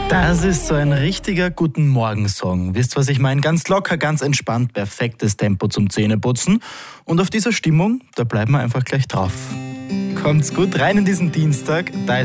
Das ist so ein richtiger Guten-Morgen-Song. Wisst, was ich meine? Ganz locker, ganz entspannt, perfektes Tempo zum Zähneputzen. Und auf dieser Stimmung, da bleiben wir einfach gleich drauf. Kommt's gut rein in diesen Dienstag. Da